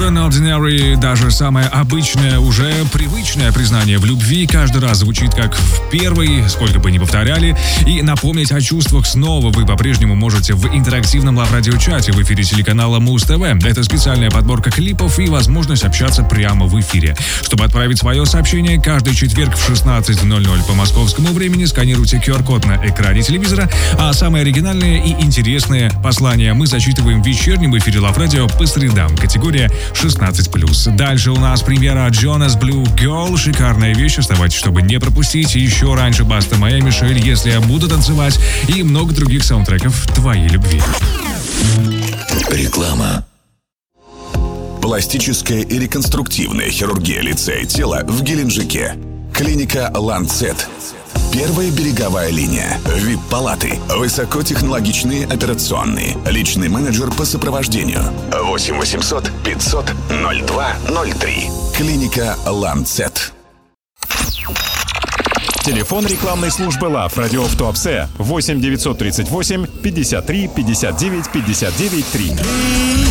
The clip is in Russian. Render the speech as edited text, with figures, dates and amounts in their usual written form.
Ordinary, даже самое обычное, уже привычное признание в любви каждый раз звучит как в первый, сколько бы ни повторяли. И напомнить о чувствах снова вы по-прежнему можете в интерактивном лав-радиочате в эфире телеканала Муз-ТВ. Это специальная подборка клипов и возможность общаться прямо в эфире. Чтобы отправить свое сообщение, каждый четверг в 16:00 по московскому времени сканируйте QR-код на экране телевизора, а самые оригинальные и интересные послания мы зачитываем в вечернем эфире Лав-радио по средам. Категория 16+. Дальше у нас премьера Jonas Blue Girl. Шикарная вещь. Оставайтесь, чтобы не пропустить. Еще раньше Баста Моя Мишель, Если я буду танцевать, и много других саундтреков твоей любви. Реклама. Пластическая и реконструктивная хирургия лица и тела в Геленджике. Клиника «Ланцет». Первая береговая линия. ВИП-палаты. Высокотехнологичные операционные. Личный менеджер по сопровождению. 8 800 500 0203. Клиника «Ланцет». Телефон рекламной службы Лав Радио в Туапсе 8 938 53 59 59 3.